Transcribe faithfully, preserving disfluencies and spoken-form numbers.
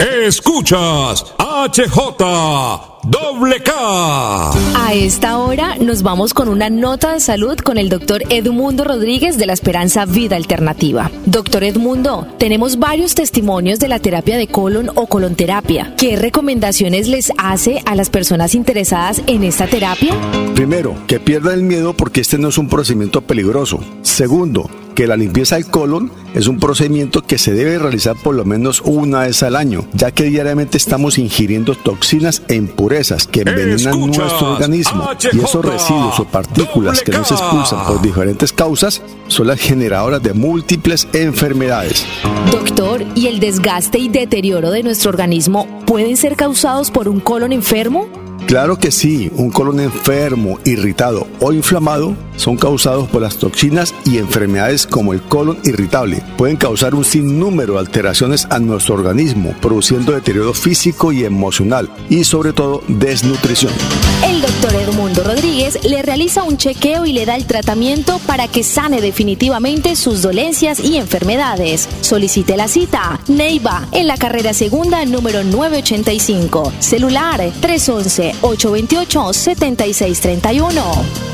Escuchas H J Doble K. A esta hora nos vamos con una nota de salud con el doctor Edmundo Rodríguez de la Esperanza Vida Alternativa. Doctor Edmundo, tenemos varios testimonios de la terapia de colon o colonterapia. ¿Qué recomendaciones les hace a las personas interesadas en esta terapia? Primero, que pierdan el miedo porque este no es un procedimiento peligroso. Segundo, que la limpieza del colon es un procedimiento que se debe realizar por lo menos una vez al año, ya que diariamente estamos ingiriendo toxinas e impurezas que envenenan Escuchas nuestro organismo. H J Y esos residuos o partículas que no se expulsan por diferentes causas son las generadoras de múltiples enfermedades. Doctor, ¿y el desgaste y deterioro de nuestro organismo pueden ser causados por un colon enfermo? Claro que sí, un colon enfermo, irritado o inflamado son causados por las toxinas y enfermedades como el colon irritable. Pueden causar un sinnúmero de alteraciones a nuestro organismo, produciendo deterioro físico y emocional y sobre todo desnutrición. El doctor Edmundo Rodríguez le realiza un chequeo y le da el tratamiento para que sane definitivamente sus dolencias y enfermedades. Solicite la cita. Neiva, en la carrera segunda número novecientos ochenta y cinco. Celular tres uno uno, ocho dos ocho, siete seis tres uno.